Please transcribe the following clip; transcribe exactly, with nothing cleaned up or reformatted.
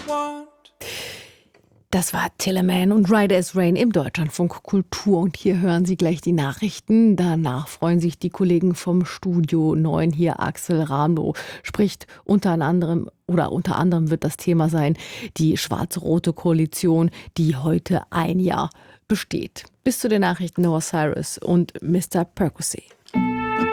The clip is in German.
want. Das war Telemann und Right as Rain im Deutschlandfunk Kultur. Und hier hören Sie gleich die Nachrichten. Danach freuen sich die Kollegen vom Studio neun. Hier Axel Ramlow spricht unter anderem, oder unter anderem wird das Thema sein, die schwarz-rote Koalition, die heute ein Jahr besteht. Bis zu den Nachrichten Noah Cyrus und Mister Percocet.